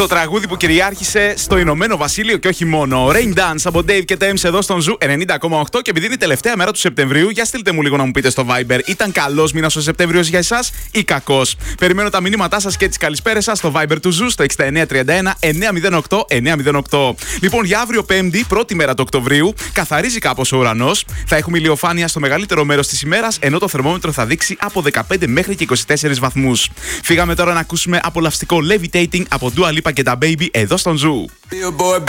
Το τραγούδι που κυριάρχησε στο Ηνωμένο Βασίλειο και όχι μόνο. Rain Dance από Dave και Thames εδώ στον Ζου 90,8. Και επειδή είναι η τελευταία μέρα του Σεπτεμβρίου, για στείλτε μου λίγο να μου πείτε στο Viber. Ήταν καλός μήνας ο Σεπτέμβριος για εσάς ή κακός? Περιμένω τα μηνύματά σας και τις καλησπέρες σας στο Viber του Ζου στο 6931 908 908. Λοιπόν, για αύριο Πέμπτη, πρώτη μέρα του Οκτωβρίου, καθαρίζει κάπως ο ουρανός. Θα έχουμε ηλιοφάνεια στο μεγαλύτερο μέρος της ημέρας, ενώ το θερμόμετρο θα δείξει από 15 μέχρι και 24 βαθμούς. Φύγαμε τώρα να ακούσουμε απολαυστικό Levitating από Dua Lipa και τα Baby εδώ στον Ζου.